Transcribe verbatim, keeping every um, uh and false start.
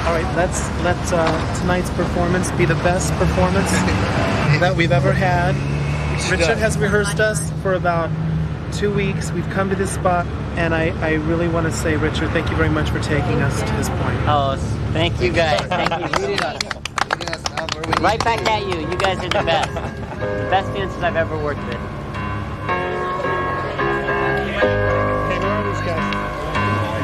All right, let's let uh, tonight's performance be the best performance that we've ever had. Richard has rehearsed us for about two weeks. We've come to this spot, and I, I really want to say, Richard, thank you very much for taking us to this point. Oh, thank you guys. Thank you. Leading us, leading us out where we need Right to back be. at you. You guys are the best. The best dancers I've ever worked with.